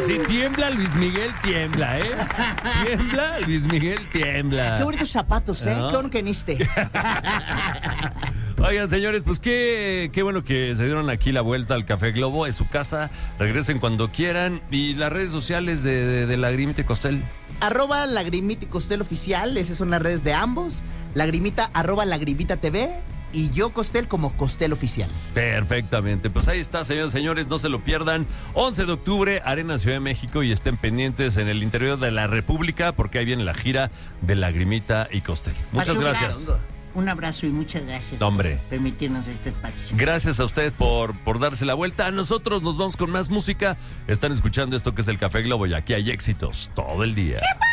Si tiembla, Luis Miguel tiembla, ¿eh? Tiembla, Luis Miguel tiembla. Qué bonitos zapatos, ¿eh? ¿No? Qué bueno que viniste. Oigan, señores, pues qué bueno que se dieron aquí la vuelta al Café Globo. Es su casa, regresen cuando quieran. Y las redes sociales de Lagrimita y Costel. @Lagrimita y Costel Oficial, esas son las redes de ambos. Lagrimita, @Lagrimita TV. Y yo, Costel, como Costel Oficial. Perfectamente, pues ahí está, señores y señores, no se lo pierdan. 11 de octubre, Arena Ciudad de México, y estén pendientes en el interior de la República, porque ahí viene la gira de Lagrimita y Costel. Muchas gracias. Un abrazo y muchas gracias Hombre. por permitirnos este espacio. Gracias a ustedes por darse la vuelta. Nosotros nos vamos con más música. Están escuchando esto que es el Café Globo, y aquí hay éxitos todo el día. ¿Qué pasa?